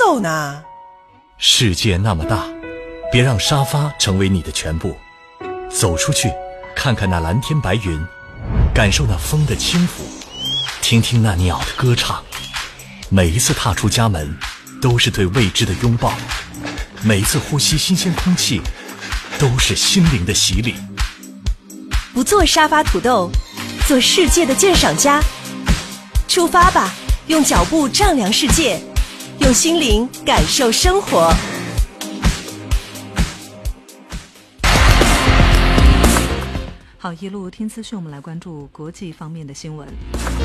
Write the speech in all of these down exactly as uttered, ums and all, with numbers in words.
斗呢？ 世界那么大，别让沙发成为你的全部。走出去，看看那蓝天白云，感受那风的轻抚，听听那鸟的歌唱。每一次踏出家门，都是对未知的拥抱；每一次呼吸新鲜空气，都是心灵的洗礼。 不做沙发土豆，做世界的鉴赏家。出发吧，用脚步丈量世界，用心灵感受生活。 好，一路听资讯，我们来关注国际方面的新闻。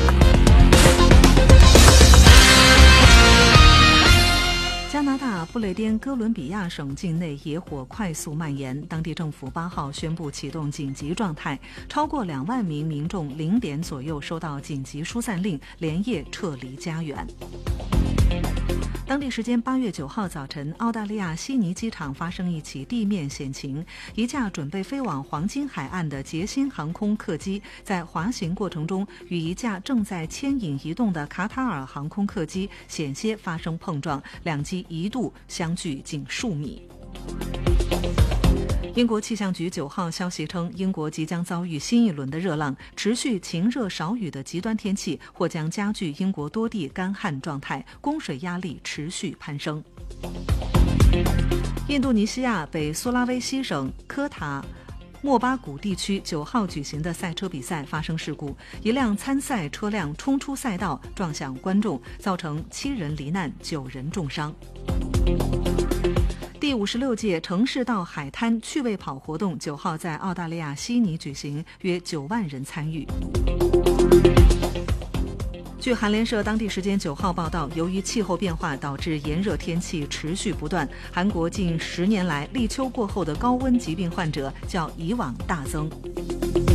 加拿大不列颠哥伦比亚省境内野火快速蔓延，当地政府八号宣布启动紧急状态，超过两万名民众零点左右收到紧急疏散令，连夜撤离家园。当地时间八月九号早晨，澳大利亚悉尼机场发生一起地面险情，一架准备飞往黄金海岸的捷星航空客机在滑行过程中与一架正在牵引移动的卡塔尔航空客机险些发生碰撞，两机一度相距近数米。英国气象局九号消息称，英国即将遭遇新一轮的热浪，持续晴热少雨的极端天气或将加剧英国多地干旱状态，供水压力持续攀升。印度尼西亚北苏拉威西省科塔莫巴谷地区九号举行的赛车比赛发生事故，一辆参赛车辆冲出赛道，撞向观众，造成七人罹难，九人重伤。第五十六届城市到海滩趣味跑活动九号在澳大利亚悉尼举行，约九万人参与。据韩联社当地时间九号报道，由于气候变化导致炎热天气持续不断，韩国近十年来立秋过后的高温疾病患者较以往大增。